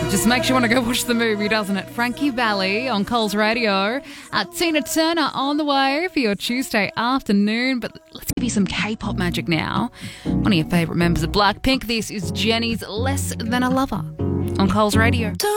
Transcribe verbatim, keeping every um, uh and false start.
Just makes you want to go watch the movie, doesn't it? Frankie Valli on Coles Radio. Uh, Tina Turner on the way for your Tuesday afternoon. But let's give you some K-pop magic now. One of your favourite members of Blackpink. This is Jenny's Less Than a Lover on Coles Radio.